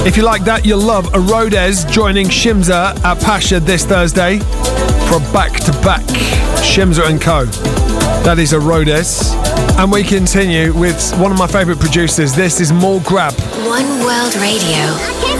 If you like that, you'll love Arodes joining Shimza at Pasha this Thursday for a back-to-back Shimza and Co. That is Arodes. And we continue with one of my favourite producers. This is More Grab. One World Radio.